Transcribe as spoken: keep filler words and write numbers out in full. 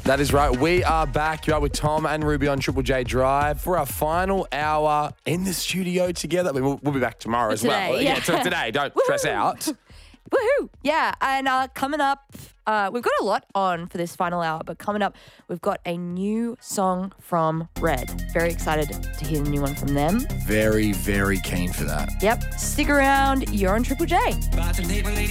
That is right. We are back. You're up with Tom and Ruby on Triple J Drive for our final hour in the studio together. I mean, we'll, we'll be back tomorrow as Today, well. yeah. yeah so today. Don't stress out. Woohoo! Yeah, and uh, coming up, uh, we've got a lot on for this final hour, but coming up, we've got a new song from Red. Very excited to hear the new one from them. Very, very keen for that. Yep. Stick around. You're on Triple J.